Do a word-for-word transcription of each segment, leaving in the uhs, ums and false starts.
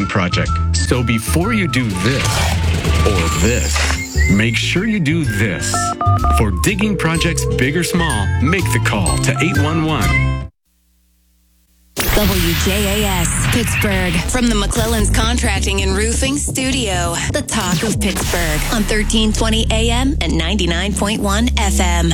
digging project. So before you do this or this, make sure you do this. For digging projects big or small, make the call to eight one one. W J A S, Pittsburgh. From the McClellan's Contracting and Roofing Studio. The talk of Pittsburgh on thirteen twenty A M and ninety-nine point one F M.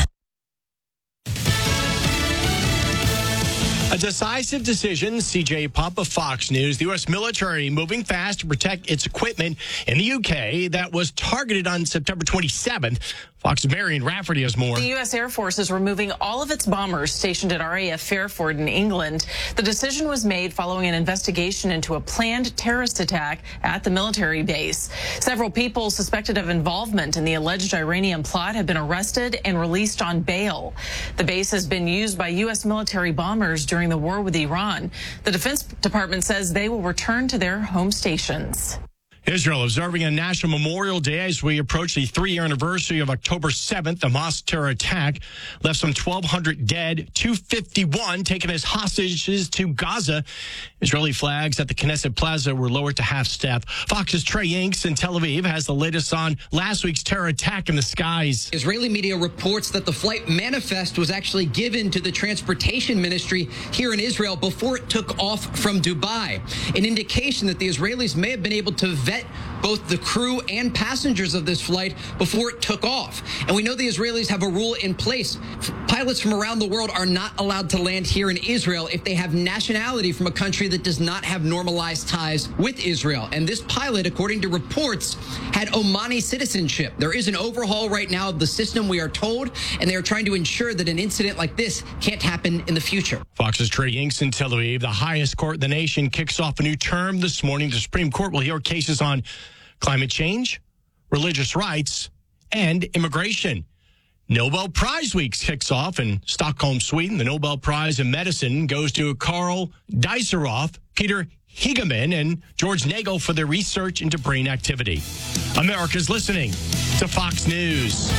A decisive decision, C J Pop of Fox News. The U S military moving fast to protect its equipment in the U K that was targeted on September twenty-seventh. Fox's Marion Rafferty has more. The U S Air Force is removing all of its bombers stationed at R A F Fairford in England. The decision was made following an investigation into a planned terrorist attack at the military base. Several people suspected of involvement in the alleged Iranian plot have been arrested and released on bail. The base has been used by U S military bombers during the war with Iran. The Defense Department says they will return to their home stations. Israel observing a national Memorial Day as we approach the three-year anniversary of October seventh. The mosque terror attack left some twelve hundred dead, two hundred fifty-one taken as hostages to Gaza. Israeli flags at the Knesset Plaza were lowered to half-staff. Fox's Trey Yanks in Tel Aviv has the latest on last week's terror attack in the skies. Israeli media reports that the flight manifest was actually given to the transportation ministry here in Israel before it took off from Dubai, an indication that the Israelis may have been able to vet both the crew and passengers of this flight before it took off. And we know the Israelis have a rule in place. Pilots from around the world are not allowed to land here in Israel if they have nationality from a country that does not have normalized ties with Israel. And this pilot, according to reports, had Omani citizenship. There is an overhaul right now of the system, we are told, and they are trying to ensure that an incident like this can't happen in the future. Fox's Trey Yanks in Tel Aviv. The highest court in the nation kicks off a new term this morning. The Supreme Court will hear cases on climate change, religious rights, and immigration. Nobel Prize Week kicks off in Stockholm, Sweden. The Nobel Prize in Medicine goes to Carl Deiseroth, Peter Hegeman, and George Nagel for their research into brain activity. America's listening to Fox News.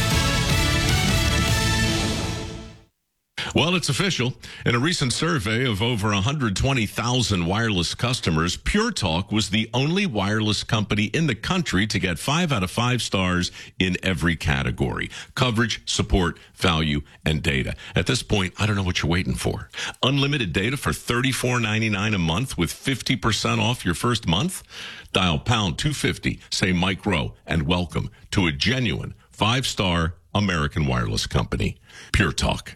Well, it's official. In a recent survey of over one hundred twenty thousand wireless customers, Pure Talk was the only wireless company in the country to get five out of five stars in every category: coverage, support, value, and data. At this point, I don't know what you're waiting for. Unlimited data for thirty-four ninety-nine a month with fifty percent off your first month? Dial pound two fifty, say micro, and welcome to a genuine five-star American wireless company. Pure Talk.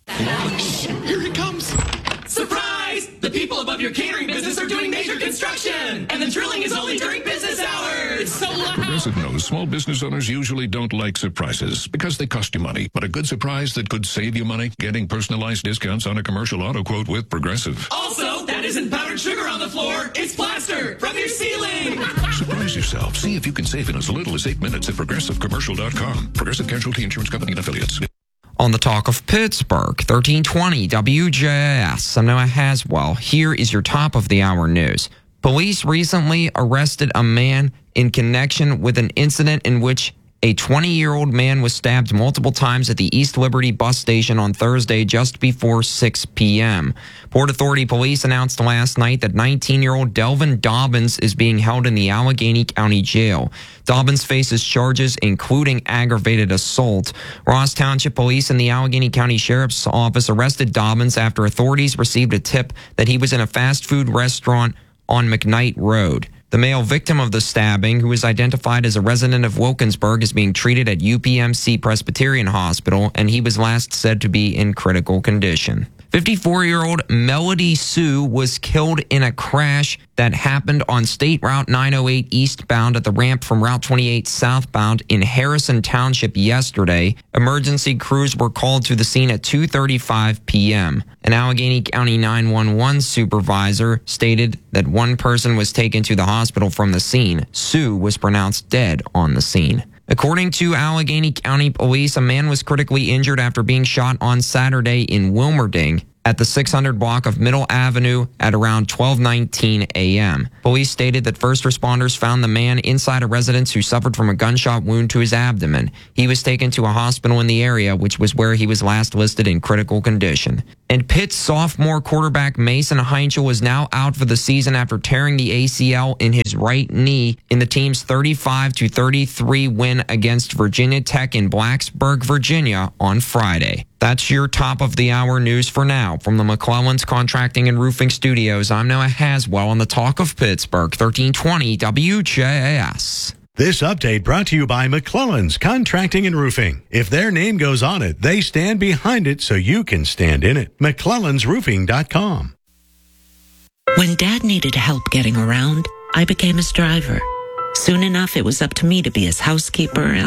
Here he comes! Surprise! The people above your catering business are doing major construction, and the drilling is only during business hours. It's so loud. Progressive knows small business owners usually don't like surprises because they cost you money. But a good surprise that could save you money? Getting personalized discounts on a commercial auto quote with Progressive. Also, that isn't powdered sugar on the floor. It's plaster from your ceiling. Surprise yourself. See if you can save in as little as eight minutes at progressive commercial dot com. Progressive Casualty Insurance Company and Affiliates. On the talk of Pittsburgh, thirteen twenty W J S. I'm Noah Haswell. Here is your top of the hour news. Police recently arrested a man in connection with an incident in which a twenty-year-old man was stabbed multiple times at the East Liberty bus station on Thursday just before six p.m. Port Authority police announced last night that nineteen-year-old Delvin Dobbins is being held in the Allegheny County Jail. Dobbins faces charges including aggravated assault. Ross Township Police and the Allegheny County Sheriff's Office arrested Dobbins after authorities received a tip that he was in a fast food restaurant on McKnight Road. The male victim of the stabbing, who is identified as a resident of Wilkinsburg, is being treated at U P M C Presbyterian Hospital, and he was last said to be in critical condition. fifty-four-year-old Melody Sue was killed in a crash that happened on State Route nine oh eight eastbound at the ramp from Route twenty-eight southbound in Harrison Township yesterday. Emergency crews were called to the scene at two thirty-five p.m. An Allegheny County nine one one supervisor stated that one person was taken to the hospital from the scene. Sue was pronounced dead on the scene. According to Allegheny County Police, a man was critically injured after being shot on Saturday in Wilmerding. at the six hundred block of Middle Avenue at around twelve nineteen a.m. Police stated that first responders found the man inside a residence who suffered from a gunshot wound to his abdomen. He was taken to a hospital in the area, which was where he was last listed in critical condition. And Pitt's sophomore quarterback Mason Heinchel is now out for the season after tearing the A C L in his right knee in the team's thirty-five to thirty-three win against Virginia Tech in Blacksburg, Virginia on Friday. That's your top of the hour news for now. From the McClellan's Contracting and Roofing Studios, I'm Noah Haswell on the Talk of Pittsburgh, thirteen twenty W J S. This update brought to you by McClellan's Contracting and Roofing. If their name goes on it, they stand behind it so you can stand in it. McClellans Roofing dot com. When Dad needed help getting around, I became his driver. Soon enough, it was up to me to be his housekeeper